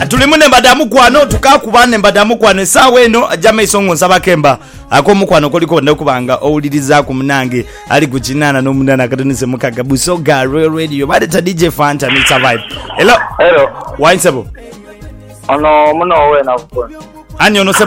tulimune mbadamu kwano tukakubane mbadamu kwano sawe eno ajama isongo nsabakemba akomukwano koliko ndakubanga owuliriza ku munange ali kuchinana no munana katonise mukaga Busoga Radio bade DJ Fanta ni survive. Hello Hello. Wainsabo. Ono muno we na phone. Ani ono